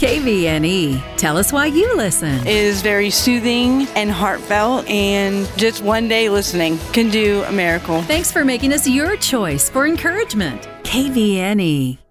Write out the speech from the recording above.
KVNE. Tell us why you listen. It is very soothing and heartfelt, and just one day listening can do a miracle. Thanks for making us your choice for encouragement. KVNE.